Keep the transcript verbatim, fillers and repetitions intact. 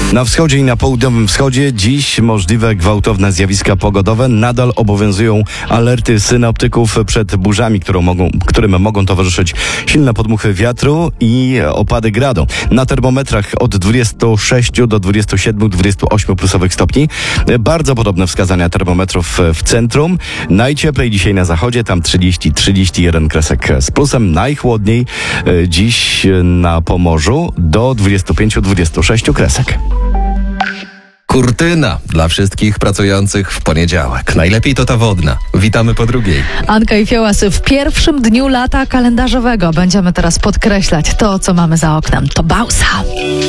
Na wschodzie i na południowym wschodzie dziś możliwe gwałtowne zjawiska pogodowe. Nadal obowiązują alerty synoptyków przed burzami, które mogą, którym mogą towarzyszyć silne podmuchy wiatru i opady gradu. Na termometrach od dwudziestu sześciu do dwudziestu siedmiu, dwudziestu ośmiu plusowych stopni. Bardzo podobne wskazania termometrów w centrum. Najcieplej dzisiaj na zachodzie, tam trzydzieści trzydzieści jeden kresek z plusem. Najchłodniej dziś na Pomorzu do dwudziestu pięciu dwudziestu sześciu kresek. Kurtyna dla wszystkich pracujących w poniedziałek. Najlepiej to ta wodna. Witamy po drugiej. Anka i Fiołas w pierwszym dniu lata kalendarzowego. Będziemy teraz podkreślać to, co mamy za oknem. To Bausa.